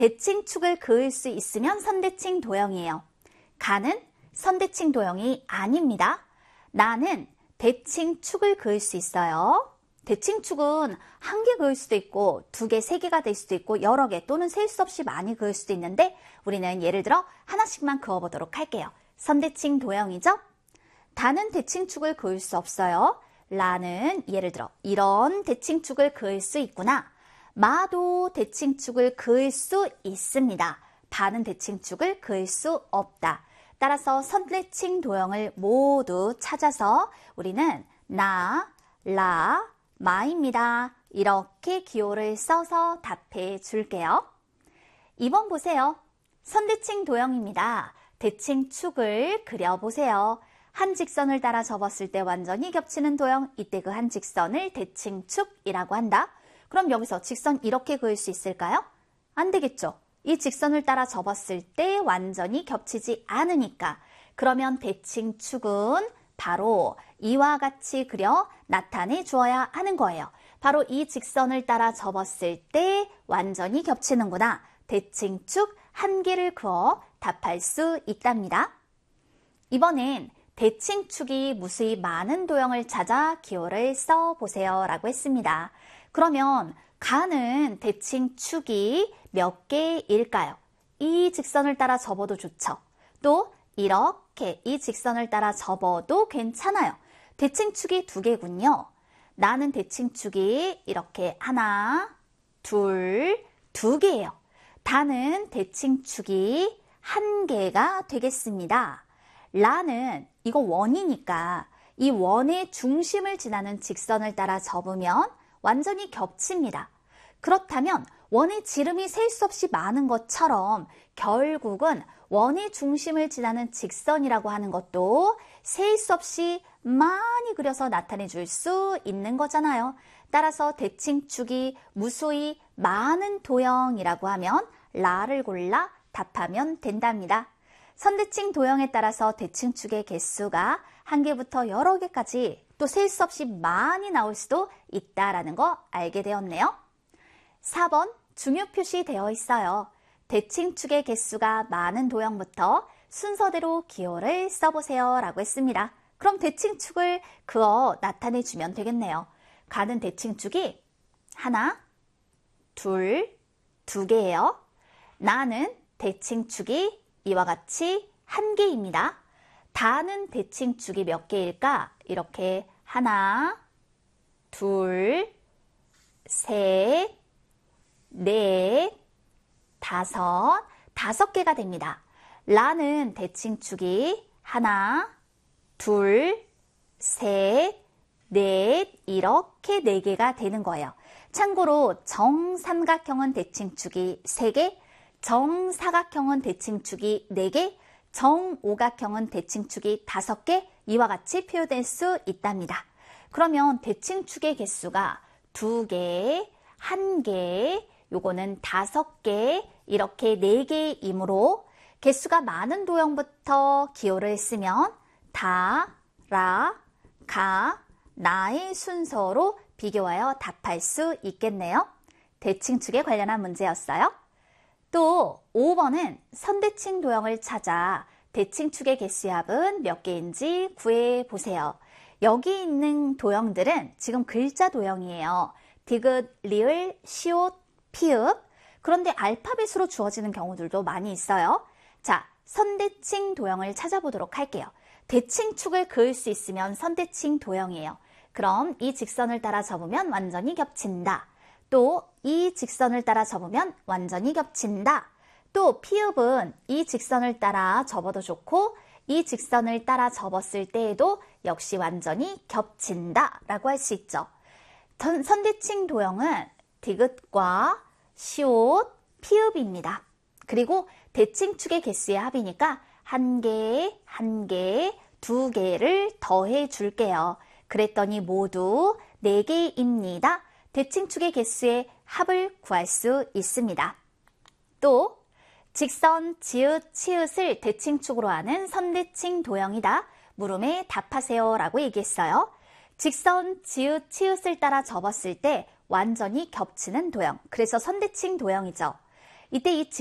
대칭축을 그을 수 있으면 선대칭 도형이에요. 가는 선대칭 도형이 아닙니다. 나는 대칭축을 그을 수 있어요. 대칭축은 한 개 그을 수도 있고 두 개, 세 개가 될 수도 있고 여러 개 또는 셀 수 없이 많이 그을 수도 있는데 우리는 예를 들어 하나씩만 그어보도록 할게요. 선대칭 도형이죠? 다는 대칭축을 그을 수 없어요. 라는 예를 들어 이런 대칭축을 그을 수 있구나. 마도 대칭축을 그을 수 있습니다. 바는 대칭축을 그을 수 없다. 따라서 선대칭 도형을 모두 찾아서 우리는 나, 라, 마입니다. 이렇게 기호를 써서 답해 줄게요. 2번 보세요. 선대칭 도형입니다. 대칭축을 그려보세요. 한 직선을 따라 접었을 때 완전히 겹치는 도형, 이때 그 한 직선을 대칭축이라고 한다. 그럼 여기서 직선 이렇게 그을 수 있을까요? 안 되겠죠. 이 직선을 따라 접었을 때 완전히 겹치지 않으니까. 그러면 대칭축은 바로 이와 같이 그려 나타내 주어야 하는 거예요. 바로 이 직선을 따라 접었을 때 완전히 겹치는구나. 대칭축 한 개를 그어 답할 수 있답니다. 이번엔 대칭축이 무수히 많은 도형을 찾아 기호를 써보세요 라고 했습니다. 그러면 가는 대칭축이 몇 개일까요? 이 직선을 따라 접어도 좋죠. 또 이렇게 이 직선을 따라 접어도 괜찮아요. 대칭축이 두 개군요. 나는 대칭축이 이렇게 하나, 둘, 두 개예요. 다는 대칭축이 한 개가 되겠습니다. 라는 이거 원이니까 이 원의 중심을 지나는 직선을 따라 접으면 완전히 겹칩니다. 그렇다면 원의 지름이 셀 수 없이 많은 것처럼 결국은 원의 중심을 지나는 직선이라고 하는 것도 셀 수 없이 많이 그려서 나타내 줄 수 있는 거잖아요. 따라서 대칭축이 무수히 많은 도형이라고 하면 라를 골라 답하면 된답니다. 선대칭 도형에 따라서 대칭축의 개수가 한 개부터 여러 개까지 또 셀 수 없이 많이 나올 수도 있다라는 거 알게 되었네요. 4번 중요 표시되어 있어요. 대칭축의 개수가 많은 도형부터 순서대로 기호를 써보세요 라고 했습니다. 그럼 대칭축을 그어 나타내주면 되겠네요. 가는 대칭축이 하나, 둘, 두 개예요. 나는 대칭축이 이와 같이 한 개입니다. 다는 대칭축이 몇 개일까? 이렇게 하나, 둘, 셋, 넷, 다섯 개가 됩니다. 라는 대칭축이 하나, 둘, 셋, 넷 이렇게 네 개가 되는 거예요. 참고로 정삼각형은 대칭축이 3개, 정사각형은 대칭축이 4개, 정오각형은 대칭축이 5개 이와 같이 표현될 수 있답니다. 그러면 대칭축의 개수가 2개, 1개, 요거는 5개, 이렇게 4개이므로 개수가 많은 도형부터 기호를 쓰면 다, 라, 가, 나의 순서로 비교하여 답할 수 있겠네요. 대칭축에 관련한 문제였어요. 또 5번은 선대칭 도형을 찾아 대칭축의 개수의 합은 몇 개인지 구해보세요. 여기 있는 도형들은 지금 글자 도형이에요. 디귿, 리을, 시옷, 피읍. 그런데 알파벳으로 주어지는 경우들도 많이 있어요. 자, 선대칭 도형을 찾아보도록 할게요. 대칭축을 그을 수 있으면 선대칭 도형이에요. 그럼 이 직선을 따라 접으면 완전히 겹친다. 또 이 직선을 따라 접으면 완전히 겹친다. 또 피읍은 이 직선을 따라 접어도 좋고 이 직선을 따라 접었을 때에도 역시 완전히 겹친다 라고 할 수 있죠. 선대칭 도형은 디귿과 시옷, 피읍입니다. 그리고 대칭축의 개수의 합이니까 한 개, 한 개, 두 개를 더해 줄게요. 그랬더니 모두 4개입니다. 대칭축의 개수의 합을 구할 수 있습니다. 또 직선, 지읒, 치읒을 대칭축으로 하는 선대칭 도형이다. 물음에 답하세요 라고 얘기했어요. 직선, 지읒, 치읒을 따라 접었을 때 완전히 겹치는 도형. 그래서 선대칭 도형이죠. 이때 이